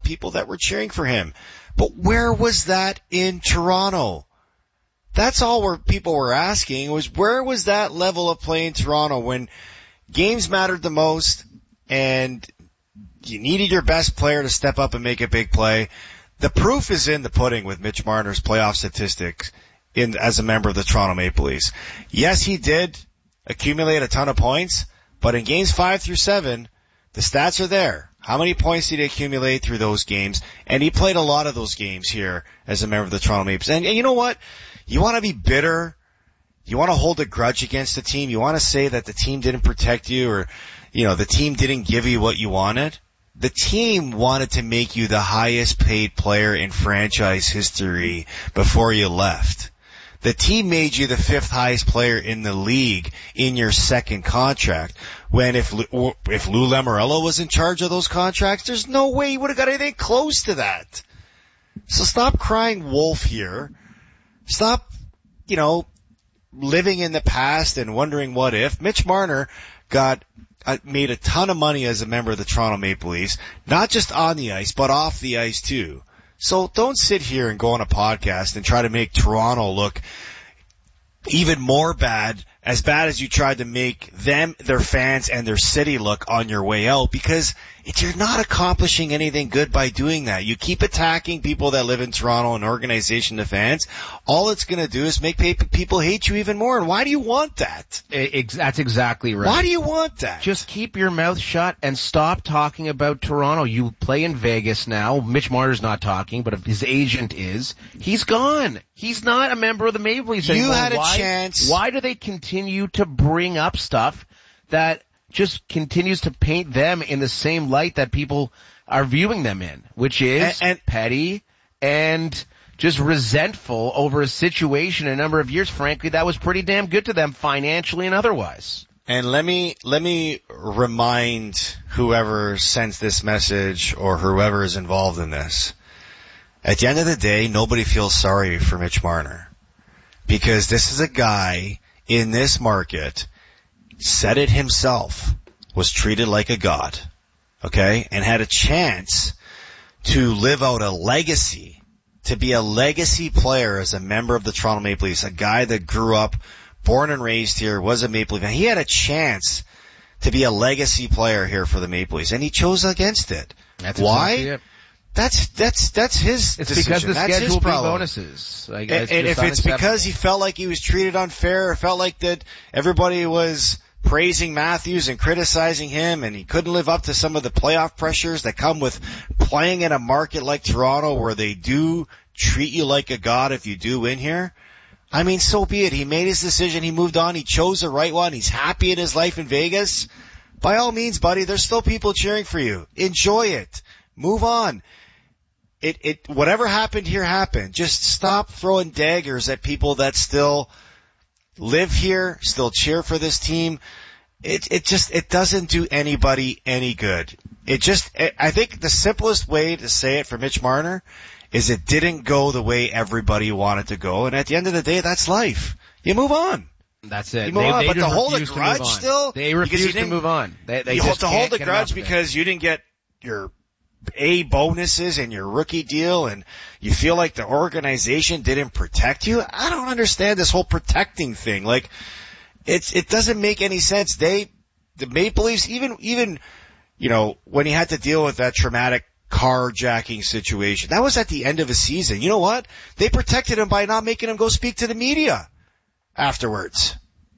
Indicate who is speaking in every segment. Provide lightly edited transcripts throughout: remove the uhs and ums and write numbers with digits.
Speaker 1: people that were cheering for him. But where was that in Toronto? That's all people were asking was where was that level of play in Toronto when games mattered the most and you needed your best player to step up and make a big play. The proof is in the pudding with Mitch Marner's playoff statistics as a member of the Toronto Maple Leafs. Yes, he did accumulate a ton of points, but in games 5 through 7, the stats are there. How many points did he accumulate through those games? And he played a lot of those games here as a member of the Toronto Maple Leafs. And you know what? You want to be bitter. You want to hold a grudge against the team. You want to say that the team didn't protect you or, the team didn't give you what you wanted. The team wanted to make you the highest paid player in franchise history before you left. The team made you the 5th highest player in the league in your second contract. When if Lou Lamoriello was in charge of those contracts, there's no way he would have got anything close to that. So stop crying wolf here. Stop, living in the past and wondering what if. Mitch Marner made a ton of money as a member of the Toronto Maple Leafs, not just on the ice, but off the ice too. So don't sit here and go on a podcast and try to make Toronto look even more bad as you tried to make them, their fans, and their city look on your way out, because you're not accomplishing anything good by doing that. You keep attacking people that live in Toronto, an organization, the fans. All it's going to do is make people hate you even more. And why do you want that?
Speaker 2: That's exactly right.
Speaker 1: Why do you want that?
Speaker 2: Just keep your mouth shut and stop talking about Toronto. You play in Vegas now. Mitch Marner's not talking, but if his agent is, he's gone. He's not a member of the Maple Leafs anymore.
Speaker 1: You had a chance.
Speaker 2: Why do they continue to bring up stuff that just continues to paint them in the same light that people are viewing them in, which is petty and just resentful over a situation a number of years, frankly, that was pretty damn good to them financially and otherwise.
Speaker 1: And let me remind whoever sends this message or whoever is involved in this. At the end of the day, nobody feels sorry for Mitch Marner, because this is a guy in this market, said it himself, was treated like a god, okay, and had a chance to live out a legacy, to be a legacy player as a member of the Toronto Maple Leafs, a guy that grew up, born and raised here, was a Maple Leaf. He had a chance to be a legacy player here for the Maple Leafs, and he chose against it. Why?
Speaker 2: Exactly it.
Speaker 1: That's his
Speaker 2: It's
Speaker 1: decision.
Speaker 2: Because the
Speaker 1: That's
Speaker 2: schedule
Speaker 1: his problem.
Speaker 2: Bonuses.
Speaker 1: And if it's because he felt like he was treated unfair, or felt like that everybody was praising Matthews and criticizing him, and he couldn't live up to some of the playoff pressures that come with playing in a market like Toronto where they do treat you like a god if you do win here, I mean, so be it. He made his decision. He moved on. He chose the right one. He's happy in his life in Vegas. By all means, buddy, there's still people cheering for you. Enjoy it. Move on. Whatever happened here happened. Just stop throwing daggers at people that still live here, still cheer for this team. It doesn't do anybody any good. I think the simplest way to say it for Mitch Marner is it didn't go the way everybody wanted to go. And at the end of the day, that's life. You move on.
Speaker 2: That's it.
Speaker 1: You move on. But to hold a grudge still?
Speaker 2: They refuse to move on.
Speaker 1: You have to hold a grudge because you didn't get your A bonuses and your rookie deal, and you feel like the organization didn't protect you. I don't understand this whole protecting thing. Like, it doesn't make any sense. The Maple Leafs, even, when he had to deal with that traumatic carjacking situation, that was at the end of a season. You know what? They protected him by not making him go speak to the media afterwards.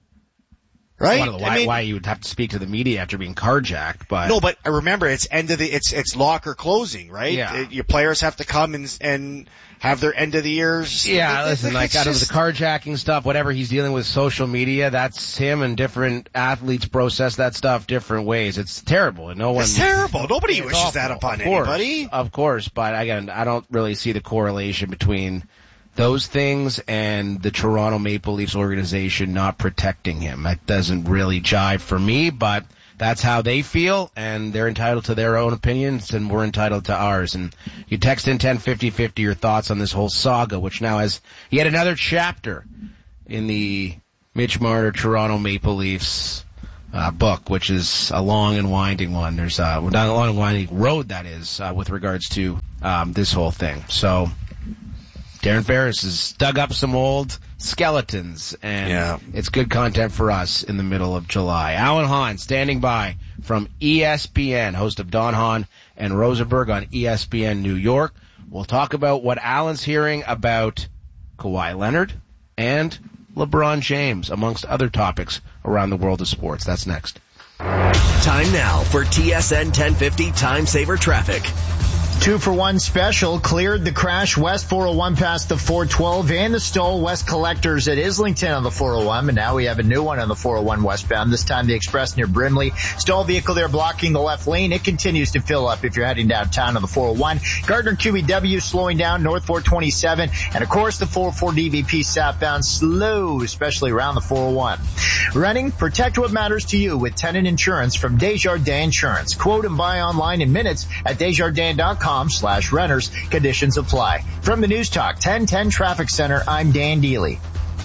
Speaker 1: Right?
Speaker 2: Why you would have to speak to the media after being carjacked, but
Speaker 1: no, but remember, it's it's locker closing, right?
Speaker 2: Yeah.
Speaker 1: Your players have to come and have their end of the years.
Speaker 2: Yeah, listen, out of the carjacking stuff, whatever he's dealing with social media, that's him, and different athletes process that stuff different ways. It's terrible, and
Speaker 1: It's terrible. Nobody wishes that upon anybody.
Speaker 2: Of course, but again, I don't really see the correlation between those things and the Toronto Maple Leafs organization not protecting him. That doesn't really jive for me, but that's how they feel, and they're entitled to their own opinions, and we're entitled to ours. And you text in 105050 your thoughts on this whole saga, which now has yet another chapter in the Mitch Marner Toronto Maple Leafs book, which is a long and winding one. There's not a long and winding road, that is, with regards to this whole thing. So Darren Ferris has dug up some old skeletons, and it's good content for us in the middle of July. Alan Hahn standing by from ESPN, host of Don Hahn and Rosenberg on ESPN New York. We'll talk about what Alan's hearing about Kawhi Leonard and LeBron James, amongst other topics around the world of sports. That's next.
Speaker 3: Time now for TSN 1050 Time Saver Traffic.
Speaker 4: 2-for-1 special cleared the crash west 401 past the 412 and the Stoll west collectors at Islington on the 401. But now we have a new one on the 401 westbound. This time the express near Brimley. Stoll vehicle there blocking the left lane. It continues to fill up if you're heading downtown on the 401. Gardner QEW slowing down north 427. And of course the 404 DVP southbound slow, especially around the 401. Renting, protect what matters to you with tenant insurance from Desjardins Insurance. Quote and buy online in minutes at Desjardins.com/renters. Conditions apply. From the News Talk 1010 Traffic Center, I'm Dan Deely.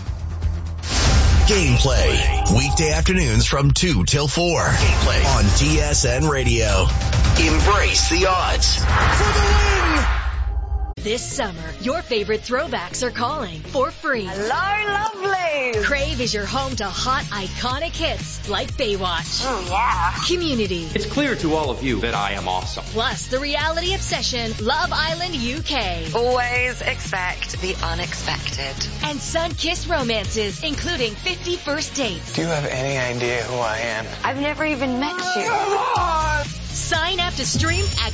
Speaker 3: Gameplay. Weekday afternoons from 2 till 4. Gameplay on TSN Radio. Embrace the odds. For the win!
Speaker 5: This summer, your favorite throwbacks are calling for free.
Speaker 6: Hello, lovely.
Speaker 5: Crave is your home to hot, iconic hits like Baywatch.
Speaker 6: Oh, yeah.
Speaker 5: Community.
Speaker 7: It's clear to all of you that I am awesome.
Speaker 5: Plus, the reality obsession, Love Island UK.
Speaker 6: Always expect the unexpected.
Speaker 5: And sun-kissed romances, including 50 First Dates.
Speaker 8: Do you have any idea who I am?
Speaker 6: I've never even met you.
Speaker 5: Sign up to stream at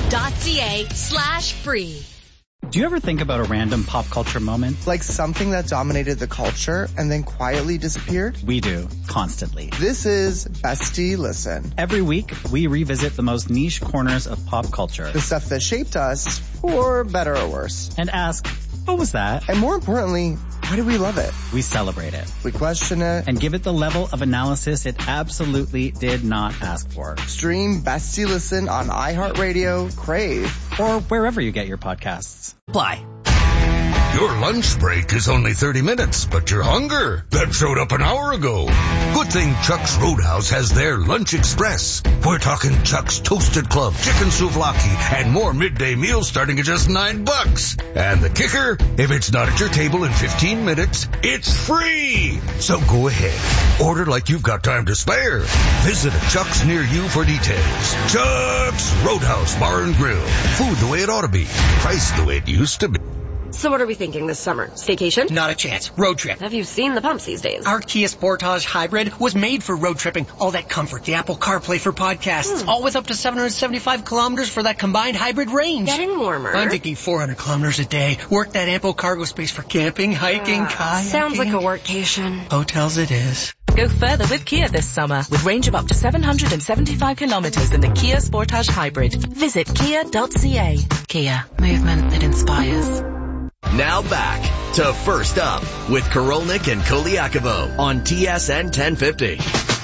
Speaker 5: crave.ca/free.
Speaker 9: Do you ever think about a random pop culture moment?
Speaker 10: Like something that dominated the culture and then quietly disappeared?
Speaker 9: We do, constantly.
Speaker 10: This is Bestie Listen.
Speaker 9: Every week, we revisit the most niche corners of pop culture.
Speaker 10: The stuff that shaped us, for better or worse.
Speaker 9: And ask, what was that?
Speaker 10: And more importantly, why do we love it?
Speaker 9: We celebrate it.
Speaker 10: We question it.
Speaker 9: And give it the level of analysis it absolutely did not ask for.
Speaker 10: Stream Bestie Listen on iHeartRadio, Crave,
Speaker 9: or wherever you get your podcasts.
Speaker 3: Play.
Speaker 11: Your lunch break is only 30 minutes, but your hunger, that showed up an hour ago. Good thing Chuck's Roadhouse has their Lunch Express. We're talking Chuck's Toasted Club, chicken souvlaki, and more midday meals starting at just $9. And the kicker, if it's not at your table in 15 minutes, it's free. So go ahead, order like you've got time to spare. Visit a Chuck's near you for details. Chuck's Roadhouse Bar and Grill. Food the way it ought to be. Price the way it used to be.
Speaker 12: So what are we thinking this summer? Staycation?
Speaker 13: Not a chance. Road trip.
Speaker 12: Have you seen the pumps these days?
Speaker 13: Our Kia Sportage Hybrid was made for road tripping. All that comfort, the Apple CarPlay for podcasts, all with up to 775 kilometers for that combined hybrid range.
Speaker 12: Getting warmer.
Speaker 13: I'm thinking 400 kilometers a day. Work that ample cargo space for camping, hiking, kayaking.
Speaker 12: Sounds like a workcation.
Speaker 13: Hotels it is.
Speaker 14: Go further with Kia this summer with range of up to 775 kilometers in the Kia Sportage Hybrid. Visit kia.ca. Kia. Movement that inspires.
Speaker 3: Now back to First Up with Korolnik and Koliakovo on TSN 1050.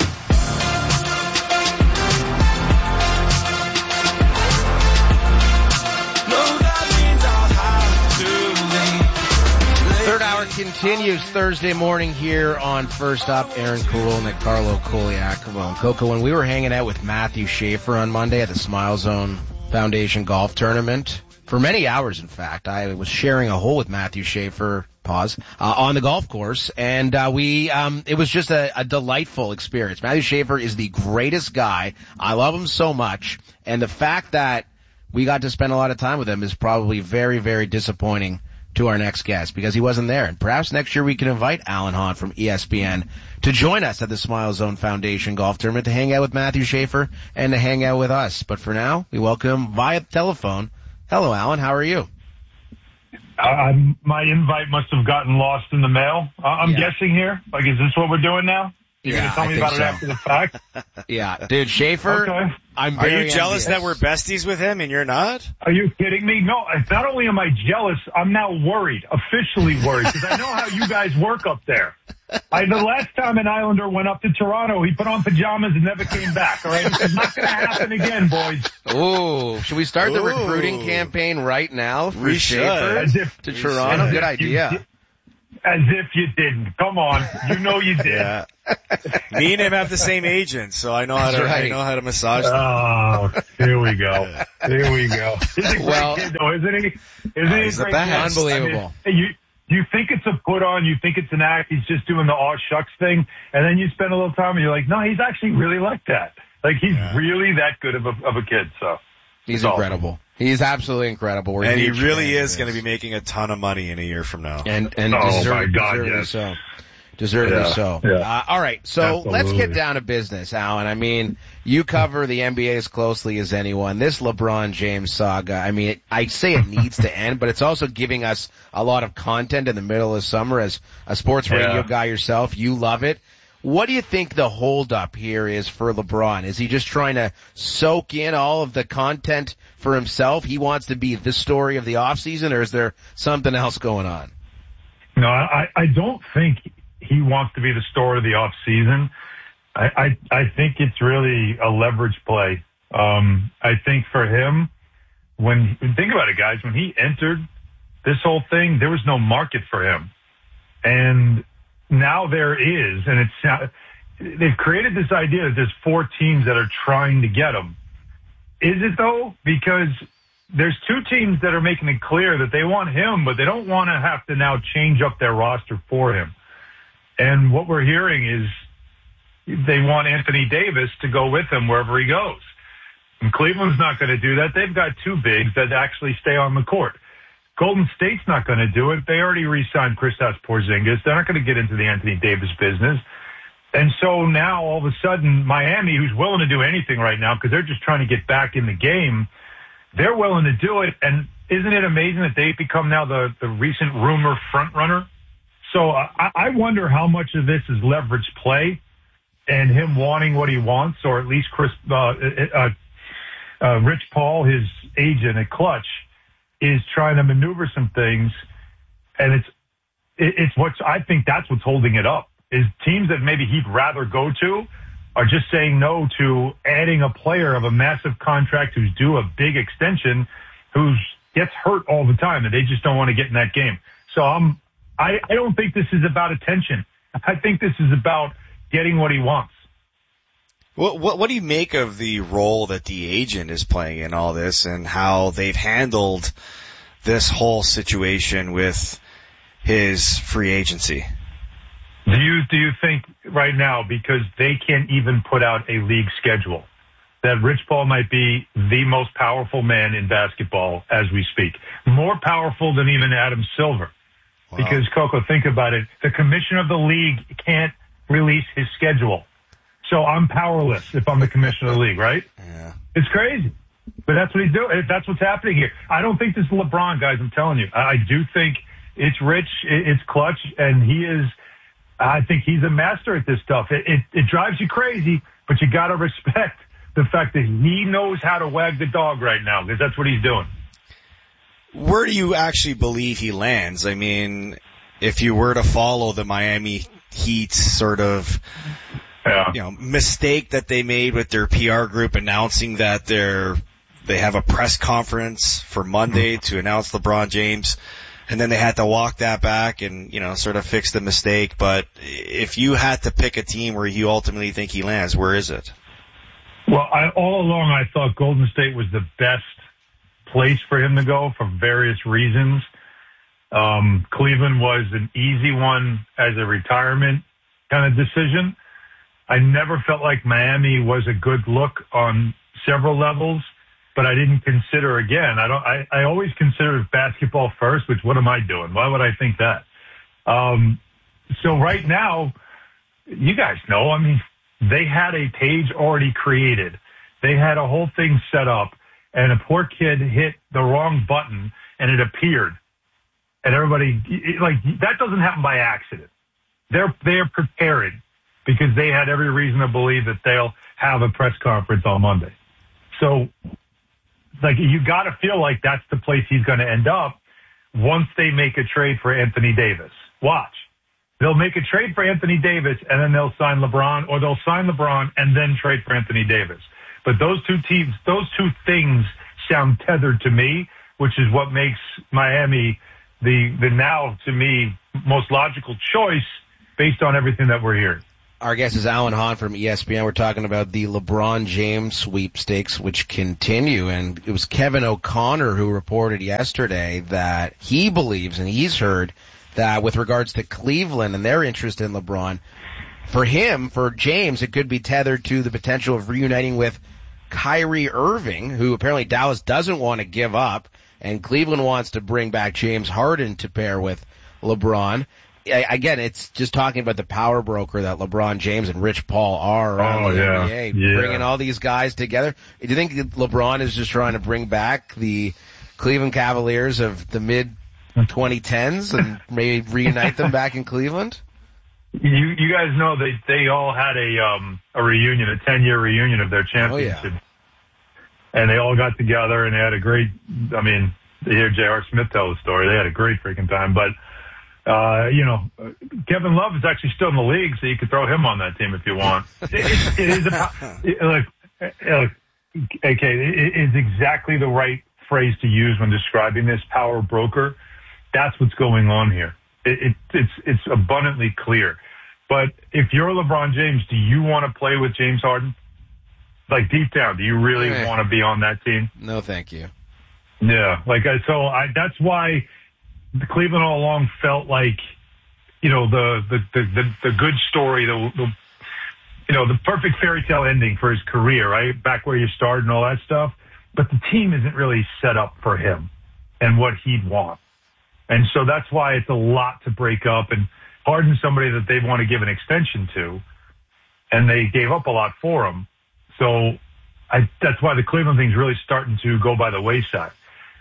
Speaker 2: Third hour continues Thursday morning here on First Up. Aaron Korolnik, Carlo Koliakovo, and Coco. When we were hanging out with Matthew Schaefer on Monday at the Smile Zone Foundation Golf Tournament, for many hours, in fact, I was sharing a hole with Matthew Schaefer, on the golf course, and it was just a delightful experience. Matthew Schaefer is the greatest guy. I love him so much, and the fact that we got to spend a lot of time with him is probably very, very disappointing to our next guest because he wasn't there. And perhaps next year we can invite Alan Hahn from ESPN to join us at the Smile Zone Foundation Golf Tournament to hang out with Matthew Schaefer and to hang out with us. But for now, we welcome him via telephone. Hello, Alan. How are you?
Speaker 15: My invite must have gotten lost in the mail. I'm guessing here. Like, is this what we're doing now? You're going to tell me about it after the fact?
Speaker 2: Yeah. Dude, Schaefer,
Speaker 15: okay.
Speaker 1: Are you jealous that we're besties with him and you're not?
Speaker 15: Are you kidding me? No, not only am I jealous, I'm now worried, officially worried, because I know how you guys work up there. The last time an Islander went up to Toronto, he put on pajamas and never came back, all right? It's not going to happen again, boys.
Speaker 2: Ooh, should we start the recruiting campaign right now for Schaefer to Toronto? Good idea.
Speaker 15: As if you didn't. Come on. You know you did.
Speaker 1: Yeah. Me and him have the same agent, so I know how to massage them.
Speaker 15: Oh, here we go. Here we go. He's a great kid, though, isn't he?
Speaker 1: He's the best.
Speaker 2: Unbelievable.
Speaker 15: I mean, you think it's a put on, you think it's an act, he's just doing the aw shucks thing, and then you spend a little time and you're like, no, he's actually really like that. Like, he's really that good of a kid, so.
Speaker 2: He's incredible. He's absolutely incredible.
Speaker 1: And he really is going to be making a ton of money in a year from now.
Speaker 2: And
Speaker 15: deservedly
Speaker 2: so. Deservedly so.
Speaker 15: Yeah.
Speaker 2: All right, so
Speaker 15: Absolutely.
Speaker 2: Let's get down to business, Alan. I mean, you cover the NBA as closely as anyone. This LeBron James saga, I mean, I say it needs to end, but it's also giving us a lot of content in the middle of summer. As a sports radio guy yourself, you love it. What do you think the holdup here is for LeBron? Is he just trying to soak in all of the content for himself? He wants to be the story of the offseason, or is there something else going on?
Speaker 15: No, I don't think he wants to be the story of the off season. I think it's really a leverage play. I think for him, think about it, guys, when he entered this whole thing, there was no market for him. And now there is, and they've created this idea that there's 4 teams that are trying to get him. Is it though? Because there's 2 teams that are making it clear that they want him, but they don't want to have to now change up their roster for him. And what we're hearing is they want Anthony Davis to go with him wherever he goes. And Cleveland's not going to do that. They've got 2 bigs that actually stay on the court. Golden State's not going to do it. They already re-signed Kristaps Porzingis. They're not going to get into the Anthony Davis business. And so now all of a sudden Miami, who's willing to do anything right now because they're just trying to get back in the game, they're willing to do it. And isn't it amazing that they've become now the recent rumor front runner? So I wonder how much of this is leverage play and him wanting what he wants, or at least Rich Paul, his agent at Clutch, is trying to maneuver some things. And I think that's what's holding it up, is teams that maybe he'd rather go to are just saying no to adding a player of a massive contract who's due a big extension, who gets hurt all the time, and they just don't want to get in that game. So I don't think this is about attention. I think this is about getting what he wants.
Speaker 1: What do you make of the role that the agent is playing in all this, and how they've handled this whole situation with his free agency?
Speaker 15: Do you think right now, because they can't even put out a league schedule, that Rich Paul might be the most powerful man in basketball as we speak? More powerful than even Adam Silver. Wow. Because, Coco, think about it. The commissioner of the league can't release his schedule. So I'm powerless if I'm the commissioner of the league, right?
Speaker 1: Yeah.
Speaker 15: It's crazy. But that's what he's doing. That's what's happening here. I don't think this is LeBron, guys. I'm telling you. I do think it's Rich, it's Clutch, and I think he's a master at this stuff. It drives you crazy, but you got to respect the fact that he knows how to wag the dog right now, because that's what he's doing.
Speaker 1: Where do you actually believe he lands? I mean, if you were to follow the Miami Heat's sort of mistake that they made with their PR group announcing that they have a press conference for Monday to announce LeBron James, and then they had to walk that back and, sort of fix the mistake. But if you had to pick a team where you ultimately think he lands, where is it?
Speaker 15: Well, all along I thought Golden State was the best place for him to go for various reasons. Cleveland was an easy one as a retirement kind of decision. I never felt like Miami was a good look on several levels, but I didn't consider, again, I always considered basketball first, which what am I doing? Why would I think that? So right now, you guys know, I mean, they had a page already created. They had a whole thing set up, and a poor kid hit the wrong button and it appeared. And everybody, that doesn't happen by accident. They're preparing, because they had every reason to believe that they'll have a press conference on Monday. So, you got to feel like that's the place he's going to end up once they make a trade for Anthony Davis. Watch. They'll make a trade for Anthony Davis, and then they'll sign LeBron, or they'll sign LeBron and then trade for Anthony Davis. But those two things sound tethered to me, which is what makes Miami the now, to me, most logical choice based on everything that we're hearing.
Speaker 2: Our guest is Alan Hahn from ESPN. We're talking about the LeBron James sweepstakes, which continue. And it was Kevin O'Connor who reported yesterday that he believes, and he's heard, that with regards to Cleveland and their interest in LeBron, for James, it could be tethered to the potential of reuniting with Kyrie Irving, who apparently Dallas doesn't want to give up, and Cleveland wants to bring back James Harden to pair with LeBron. Again, it's just talking about the power broker that LeBron James and Rich Paul are around the NBA, bringing all these guys together. Do you think LeBron is just trying to bring back the Cleveland Cavaliers of the mid-2010s and maybe reunite them back in Cleveland?
Speaker 15: You guys know they all had a reunion, a 10-year reunion of their championship.
Speaker 2: Oh, yeah.
Speaker 15: And they all got together and they had a great, I mean, to hear J.R. Smith tell the story, they had a great freaking time. But, Kevin Love is actually still in the league, so you could throw him on that team if you want. It is exactly the right phrase to use when describing this power broker. That's what's going on here. It's abundantly clear. But if you're LeBron James, do you want to play with James Harden? Like deep down, do you really want to be on that team?
Speaker 2: No, thank you.
Speaker 15: Yeah, that's why the Cleveland all along felt like, the good story, the perfect fairy tale ending for his career, right? Back where you started and all that stuff. But the team isn't really set up for him and what he'd want. And so that's why it's a lot to break up. And Harden's somebody that they want to give an extension to, and they gave up a lot for him. So that's why the Cleveland thing's really starting to go by the wayside.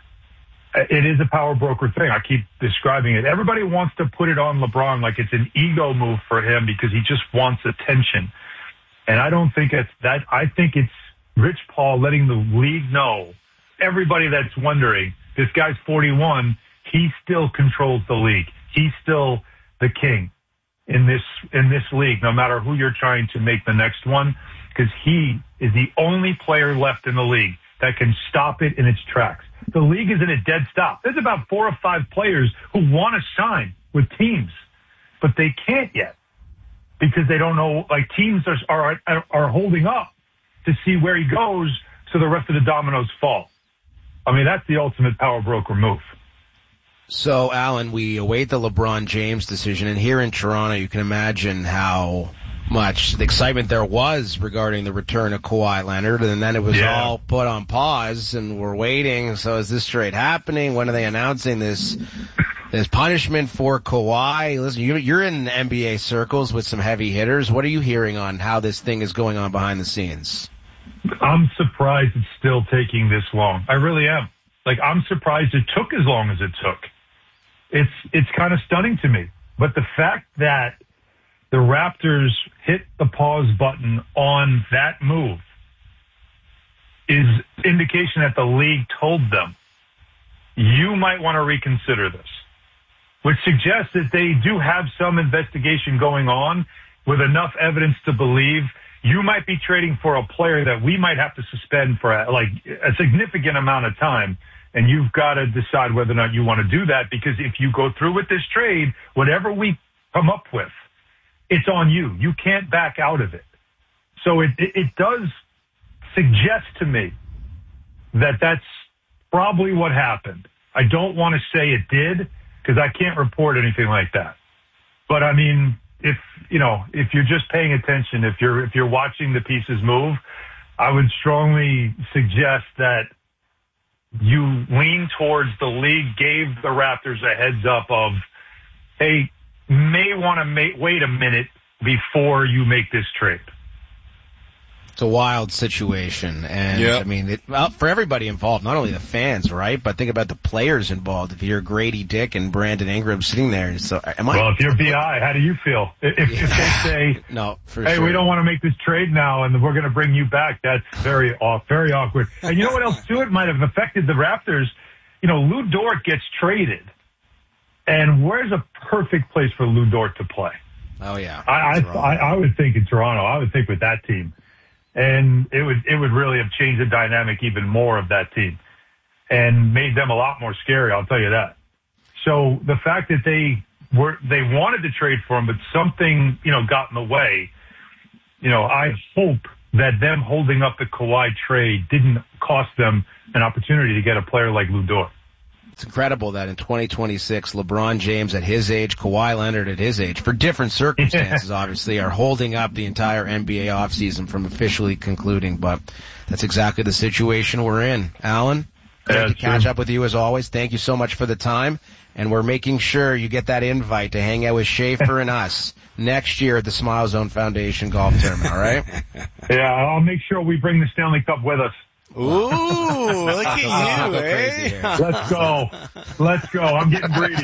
Speaker 15: It is a power broker thing. I keep describing it. Everybody wants to put it on LeBron like it's an ego move for him because he just wants attention. And I don't think it's that. I think it's Rich Paul letting the league know, everybody that's wondering, this guy's 41, he still controls the league. He's still the king in this league, no matter who you're trying to make the next one, because he is the only player left in the league that can stop it in its tracks. The league is in a dead stop. There's about 4 or 5 players who want to sign with teams, but they can't yet because they don't know, like teams are holding up to see where he goes so the rest of the dominoes fall. I mean, that's the ultimate power broker move.
Speaker 2: So, Alan, we await the LeBron James decision, and here in Toronto, you can imagine how much the excitement there was regarding the return of Kawhi Leonard, and then it was all put on pause, and we're waiting. So is this straight happening? When are they announcing this punishment for Kawhi? Listen, you're in NBA circles with some heavy hitters. What are you hearing on how this thing is going on behind the scenes?
Speaker 15: I'm surprised it's still taking this long. I really am. I'm surprised it took as long as it took. It's kind of stunning to me. But the fact that the Raptors hit the pause button on that move is indication that the league told them, you might want to reconsider this, which suggests that they do have some investigation going on with enough evidence to believe you might be trading for a player that we might have to suspend for a significant amount of time. And you've got to decide whether or not you want to do that, because if you go through with this trade, whatever we come up with, it's on you. You can't back out of it. So it does suggest to me that that's probably what happened. I don't want to say it did because I can't report anything like that. But I mean, if you're just paying attention, if you're watching the pieces move, I would strongly suggest that you lean towards the league gave the Raptors a heads up of, hey, may want to wait a minute before you make this trade.
Speaker 2: It's a wild situation, and I mean, for everybody involved, not only the fans, right? But think about the players involved. If you're Grady Dick and Brandon Ingram sitting there, so
Speaker 15: well, if you're BI, how do you feel? If they say,
Speaker 2: no,
Speaker 15: hey, we don't want to make this trade now, and we're going to bring you back, that's very awkward. And you know what else too? It might have affected the Raptors. Lou Dort gets traded, and where's a perfect place for Lou Dort to play?
Speaker 2: Oh yeah,
Speaker 15: I would think in Toronto. I would think with that team. And it would really have changed the dynamic even more of that team and made them a lot more scary, I'll tell you that. So the fact that they wanted to trade for him, but something, got in the way, I hope that them holding up the Kawhi trade didn't cost them an opportunity to get a player like Lu Dort.
Speaker 2: It's incredible that in 2026, LeBron James at his age, Kawhi Leonard at his age, for different circumstances, obviously, are holding up the entire NBA offseason from officially concluding. But that's exactly the situation we're in. Alan, great to catch up with you as always. Thank you so much for the time. And we're making sure you get that invite to hang out with Schaefer and us next year at the Smile Zone Foundation Golf Tournament, all right?
Speaker 15: Yeah, I'll make sure we bring the Stanley Cup with us.
Speaker 1: Ooh, look at you, eh?
Speaker 15: Let's go. I'm getting greedy.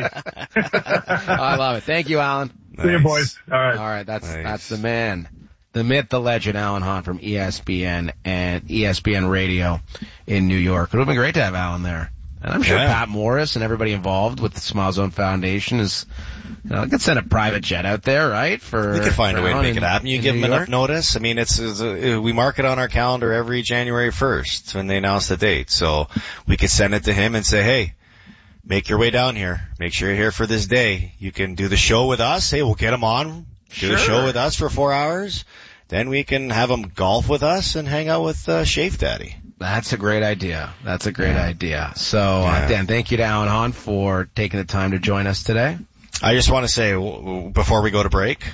Speaker 2: I love it. Thank you, Alan.
Speaker 15: Nice. See you, boys. All
Speaker 2: right. That's the man, the myth, the legend, Alan Hahn from ESPN and ESPN Radio in New York. It would have been great to have Alan there. And I'm sure Pat Morris and everybody involved with the Smile Zone Foundation is, I could send a private jet out there, right?
Speaker 1: We could find a way to make it happen. You give them enough notice. I mean, we mark it on our calendar every January 1st when they announce the date. So we could send it to him and say, hey, make your way down here. Make sure you're here for this day. You can do the show with us. Hey, we'll get him on. Do the show with us for 4 hours. Then we can have him golf with us and hang out with Shafe Daddy.
Speaker 2: That's a great idea. So, Dan, thank you to Alan Hahn for taking the time to join us today.
Speaker 1: I just want to say, before we go to break,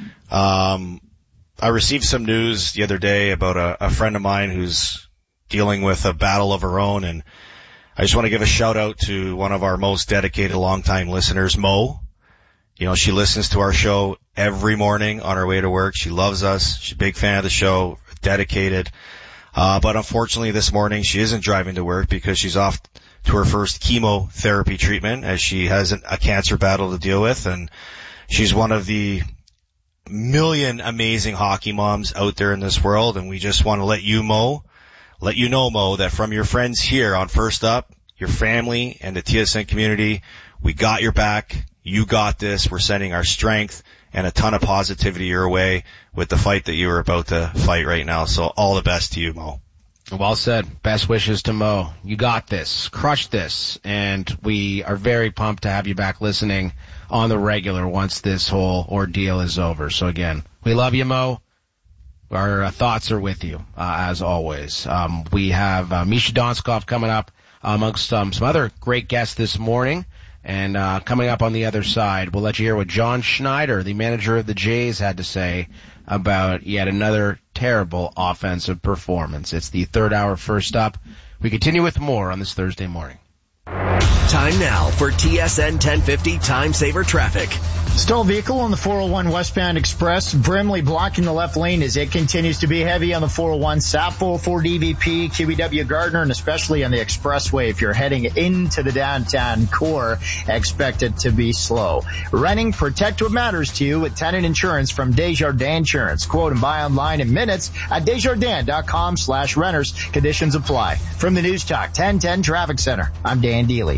Speaker 1: I received some news the other day about a friend of mine who's dealing with a battle of her own, and I just want to give a shout out to one of our most dedicated longtime listeners, Mo. She listens to our show every morning on her way to work. She loves us. She's a big fan of the show, dedicated. But unfortunately this morning she isn't driving to work because she's off to her first chemotherapy treatment as she has a cancer battle to deal with. And she's one of the million amazing hockey moms out there in this world. And we just want to let you know, Mo, that from your friends here on First Up, your family and the TSN community, we got your back. You got this. We're sending our strength and a ton of positivity your way with the fight that you are about to fight right now. So all the best to you, Mo.
Speaker 2: Well said. Best wishes to Mo. You got this. Crush this. And we are very pumped to have you back listening on the regular once this whole ordeal is over. So again, we love you, Mo. Our thoughts are with you, as always. We have Misha Donskov coming up amongst some other great guests this morning. And coming up on the other side, we'll let you hear what John Schneider, the manager of the Jays, had to say about yet another terrible offensive performance. It's the third hour First Up. We continue with more on this Thursday morning.
Speaker 3: Time now for TSN 1050 Time Saver Traffic.
Speaker 4: Stalled vehicle on the 401 westbound express. Brimley blocking the left lane as it continues to be heavy on the 401 south, 404 DVP, QEW Gardner, and especially on the expressway. If you're heading into the downtown core, expect it to be slow. Renting, protect what matters to you with tenant insurance from Desjardins Insurance. Quote and buy online in minutes at Desjardins.com/renters. Conditions apply. From the News Talk 1010 Traffic Center, I'm Dan Deely.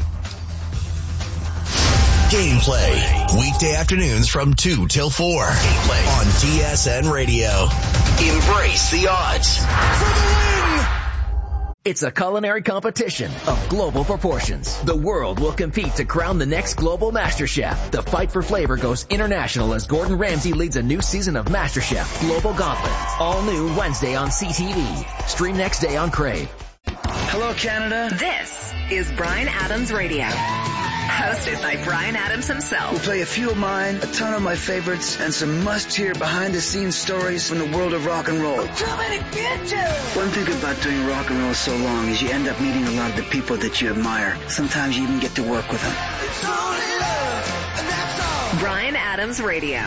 Speaker 3: Gameplay, weekday afternoons from 2 till 4. Gameplay on TSN Radio. Embrace the odds. For the win!
Speaker 16: It's a culinary competition of global proportions. The world will compete to crown the next global MasterChef. The fight for flavor goes international as Gordon Ramsay leads a new season of MasterChef Global Gauntlet. All new Wednesday on CTV. Stream next day on Crave.
Speaker 17: Hello, Canada.
Speaker 6: This is Bryan Adams Radio. Hosted by Bryan Adams himself.
Speaker 17: We'll play a few of mine, a ton of my favorites, and some must-hear behind-the-scenes stories from the world of rock and roll. One thing about doing rock and roll so long is you end up meeting a lot of the people that you admire. Sometimes you even get to work with them.
Speaker 6: Bryan Adams Radio.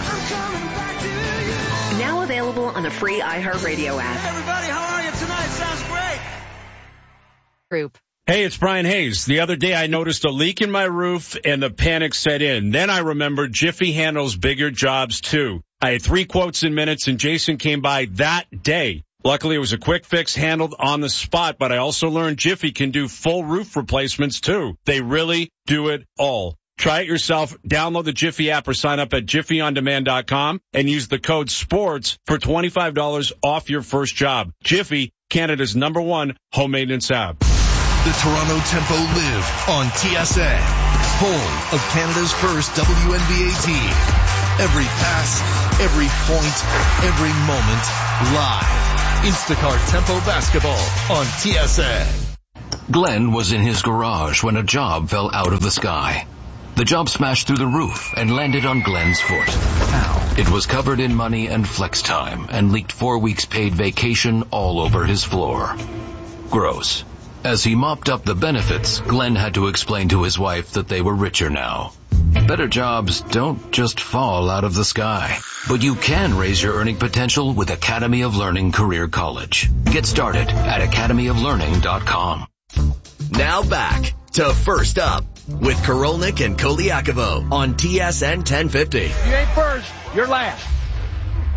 Speaker 6: Now available on the free iHeartRadio app.
Speaker 18: Everybody, how are you tonight? Sounds great.
Speaker 6: Group.
Speaker 19: Hey, it's Brian Hayes. The other day I noticed a leak in my roof and the panic set in. Then I remembered Jiffy handles bigger jobs too. I had 3 quotes in minutes and Jason came by that day. Luckily it was a quick fix handled on the spot, but I also learned Jiffy can do full roof replacements too. They really do it all. Try it yourself. Download the Jiffy app or sign up at jiffyondemand.com and use the code SPORTS for $25 off your first job. Jiffy, Canada's #1 home maintenance app.
Speaker 3: The Toronto Tempo live on TSN, home of Canada's first WNBA team. Every pass, every point, every moment, live. Instacart Tempo Basketball on TSN.
Speaker 20: Glenn was in his garage when a job fell out of the sky. The job smashed through the roof and landed on Glenn's foot. Ow. It was covered in money and flex time and leaked 4 weeks paid vacation all over his floor. Gross. As he mopped up the benefits, Glenn had to explain to his wife that they were richer now. Better jobs don't just fall out of the sky, but you can raise your earning potential with Academy of Learning Career College. Get started at academyoflearning.com.
Speaker 3: Now back to First Up with Korolnik and Koliakovo on TSN 1050.
Speaker 21: You ain't first, you're last.